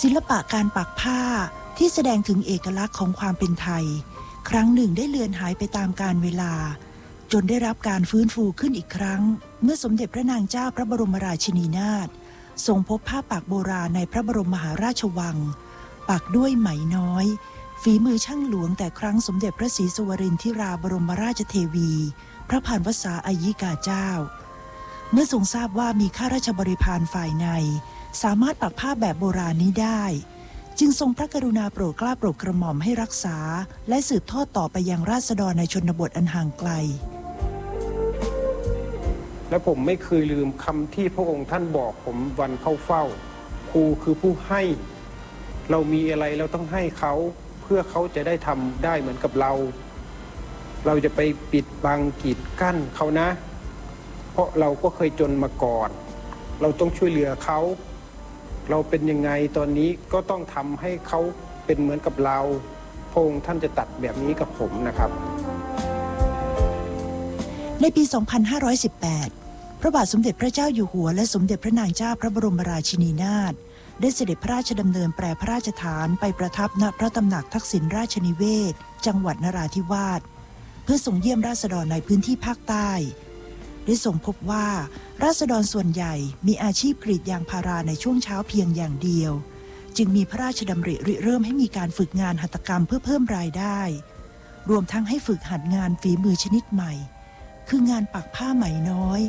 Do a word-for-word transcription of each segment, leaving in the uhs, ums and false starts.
ศิลปะการปักผ้าที่แสดงถึงเอกลักษณ์ของความเป็นไทยครั้งหนึ่งได้เลือนหายไปตามกาลเวลาจนได้รับการฟื้นฟูขึ้นอีกครั้งเมื่อสมเด็จพระนางเจ้าพระบรมราชินีนาถทรงพบผ้าปักโบราณในพระบรมมหาราชวังปักด้วยไหมน้อยฝีมือช่างหลวงแต่ครั้งสมเด็จพระศรีสวรินทราบรมราชเทวีพระพานวษาอายิกาเจ้าเมื่อทรงทราบว่ามีข้าราชบริพารฝ่ายในสามารถปักผ้าแบบโบราณนี้ได้จึงทรงพระกรุณาโปรดเกล้าโปรดกระหม่อมให้รักษาและสืบทอดต่อไปยังราษฎรในชนบทอันห่างไกลและผมไม่เคยลืมคำที่พระองค์ท่านบอกผมวันเข้าเฝ้าครูคือผู้ให้เรามีอะไรเราต้องให้เขาเพื่อเขาจะได้ทำได้เหมือนกับเราเราจะไปปิดบังกีดกั้นเขานะเพราะเราก็เคยจนมาก่อนเราต้องช่วยเหลือเขาเราเป็นยังไงตอนนี้ก็ต้องทำให้เขาเป็นเหมือนกับเราพระองค์ท่านจะตัดแบบนี้กับผมนะครับในปี สองพันห้าร้อยสิบแปด พระบาทสมเด็จพระเจ้าอยู่หัวและสมเด็จพระนางเจ้าพระบรมราชินีนาถได้เสด็จพระราชดำเนินแปรพระราชฐานไปประทับณพระตำหนักทักษิณราชนิเวศจังหวัดนราธิวาสเพื่อส่งเยี่ยมราษฎรในพื้นที่ภาคใต้ได้ทรงพบว่าราษฎรส่วนใหญ่มีอาชีพกรีดยางพาราในช่วงเช้าเพียงอย่างเดียวจึงมีพระราชดำริริเริ่มให้มีการฝึกงานหัตถกรรมเพื่อเพิ่มรายได้รวมทั้งให้ฝึกหัดงานฝีมือชนิดใหม่คืองานปักผ้าไหมน้อย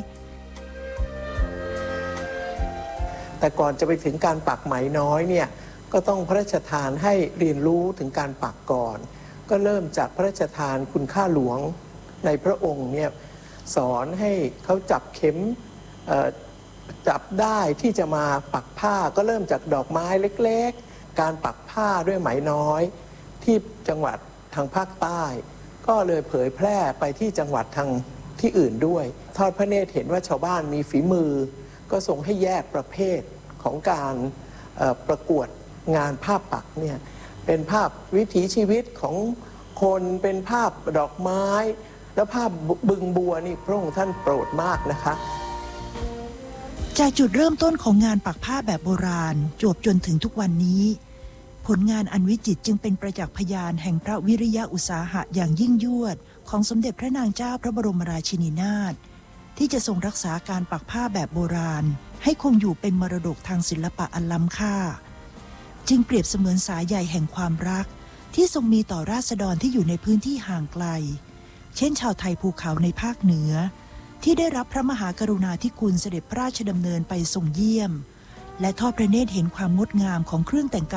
แต่ก่อนจะไปถึงการปักไหมน้อยเนี่ยก็ต้องพระราชทานให้เรียนรู้ถึงการปักก่อนก็เริ่มจากพระราชทานคุณค่าหลวงในพระองค์เนี่ยสอนให้เขาจับเข็มจับได้ที่จะมาปักผ้าก็เริ่มจากดอกไม้เล็กๆการปักผ้าด้วยไหมน้อยที่จังหวัดทางภาคใต้ก็เลยเผยแพร่ไปที่จังหวัดทางที่อื่นด้วยทอดพระเนตรเห็นว่าชาวบ้านมีฝีมือก็ทรงให้แยกประเภทของการประกวดงานภาพปักเนี่ยเป็นภาพวิถีชีวิตของคนเป็นภาพดอกไม้และภาพบึงบัวนี่พระองค์ท่านโปรดมากนะคะจากจุดเริ่มต้นของงานปักผ้าแบบโบราณจวบจนถึงทุกวันนี้ผลงานอันวิจิตรจึงเป็นประจักษ์พยานแห่งพระวิริยะอุตสาหะอย่างยิ่งยวดของสมเด็จพระนางเจ้าพระบรมราชินีนาถที่จะทรงรักษาการปักผ้าแบบโบราณให้คงอยู่เป็นมรดกทางศิลปะอันล้ำค่าจึงเปรียบเสมือนสายใยแห่งความรักที่ทรงมีต่อราษฎรที่อยู่ในพื้นที่ห่างไกลเช่นชาวไทยภูเขาในภาคเหนือที่ได้รับพระมหากรุณาธิคุณเสด็จพระราชดำเนินไปทรงเยี่ยมและทอดพระเนตรเห็นความงดงามของเครื่องแต่งกาย